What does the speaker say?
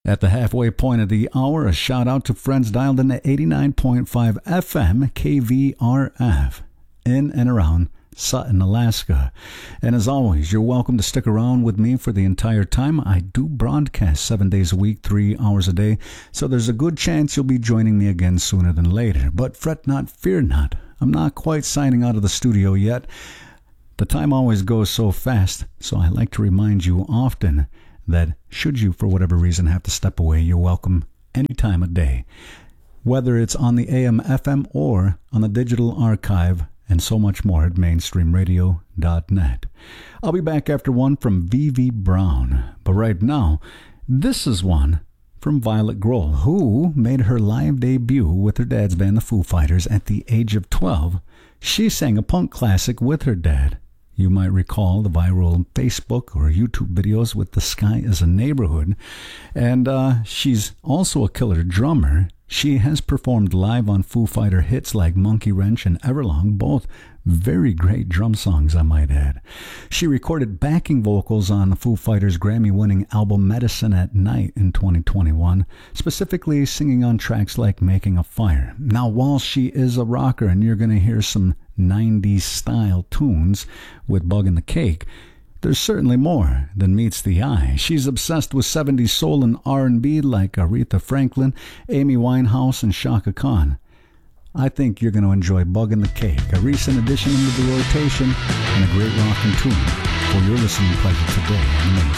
At the halfway point of the hour, a shout out to friends dialed in at 89.5 FM KVRF in and around Sutton, Alaska. And as always, you're welcome to stick around with me for the entire time. I do broadcast 7 days a week, 3 hours a day, so there's a good chance you'll be joining me again sooner than later. But fret not, fear not. I'm not quite signing out of the studio yet. The time always goes so fast, so I like to remind you often that should you, for whatever reason, have to step away, you're welcome any time of day, whether it's on the AM, FM, or on the digital archive, and so much more at mainstreamradio.net. I'll be back after one from V.V. Brown, but right now, this is one from Violet Grohl, who made her live debut with her dad's band, the Foo Fighters, at the age of 12. She sang a punk classic with her dad. You might recall the viral Facebook or YouTube videos with The Sky is a Neighborhood. And she's also a killer drummer. She has performed live on Foo Fighter hits like Monkey Wrench and Everlong, both very great drum songs, I might add. She recorded backing vocals on the Foo Fighters' Grammy-winning album Medicine at Night in 2021, specifically singing on tracks like Making a Fire. Now, while she is a rocker and you're going to hear some 90s style tunes with Bug in the Cake, there's certainly more than meets the eye. She's obsessed with 70s soul and R&B like Aretha Franklin, Amy Winehouse, and Chaka Khan. I think you're going to enjoy Bug in the Cake, a recent addition into the rotation, and a great rockin' tune for your listening pleasure today on the Main